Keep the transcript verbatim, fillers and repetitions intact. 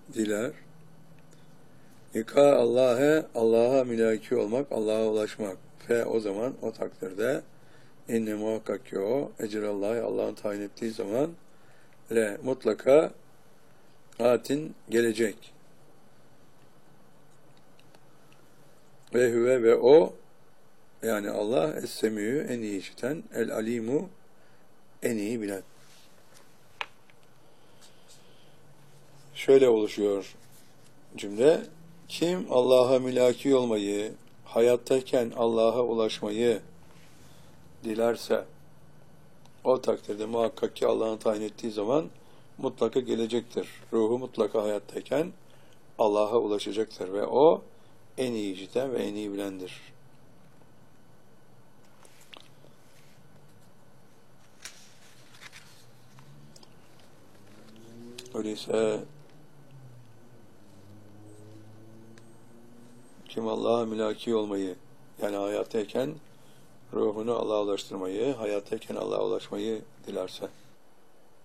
diler. İka Allah'e, Allah'a mülaki olmak, Allah'a ulaşmak. Fe o zaman, o takdirde inne muhakkak ki o, ecrallahi Allah'ın tayin ettiği zaman le mutlaka atin gelecek. Ve hüve ve o, yani Allah es-semî'ü en iyi işiten, el-alimu en iyi bilen. Şöyle oluşuyor cümle. Kim Allah'a mülaki olmayı, hayattayken Allah'a ulaşmayı dilerse, o takdirde muhakkak ki Allah'ın tayin ettiği zaman mutlaka gelecektir. Ruhu mutlaka hayattayken Allah'a ulaşacaktır ve o en iyi işiten ve en iyi bilendir. Öyleyse kim Allah'a mülaki olmayı, yani hayattayken ruhunu Allah'a ulaştırmayı, hayattayken Allah'a ulaşmayı dilerse,